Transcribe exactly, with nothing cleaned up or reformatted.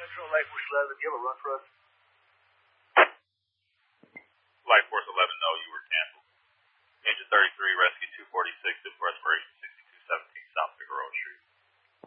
Industrial Light Force eleven, do you have a run for us? Light Force